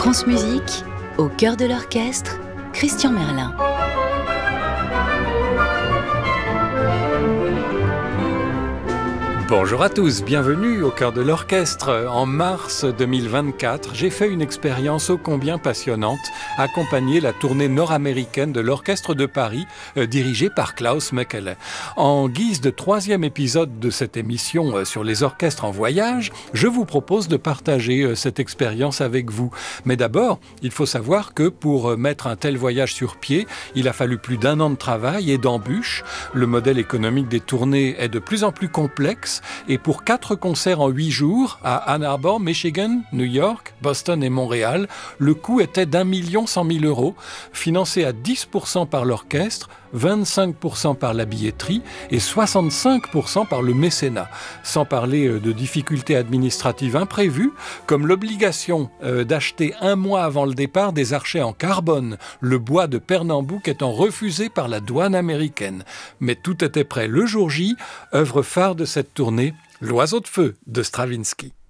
France Musique, au cœur de l'orchestre, Christian Merlin. Bonjour à tous, bienvenue au cœur de l'orchestre. En mars 2024, j'ai fait une expérience ô combien passionnante, accompagner la tournée nord-américaine de l'Orchestre de Paris, dirigée par Klaus Mekele. En guise de 3e épisode de cette émission sur les orchestres en voyage, je vous propose de partager cette expérience avec vous. Mais d'abord, il faut savoir que pour mettre un tel voyage sur pied, il a fallu plus d'1 an de travail et d'embûches. Le modèle économique des tournées est de plus en plus complexe. Et pour 4 concerts en 8 jours, à Ann Arbor, Michigan, New York, Boston et Montréal, le coût était d'1 100 000 €, financé à 10% par l'orchestre, 25% par la billetterie et 65% par le mécénat. Sans parler de difficultés administratives imprévues, comme l'obligation d'acheter 1 mois avant le départ des archets en carbone, le bois de Pernambouc étant refusé par la douane américaine. Mais tout était prêt le jour J, œuvre phare de cette tournée, L'Oiseau de feu de Stravinsky.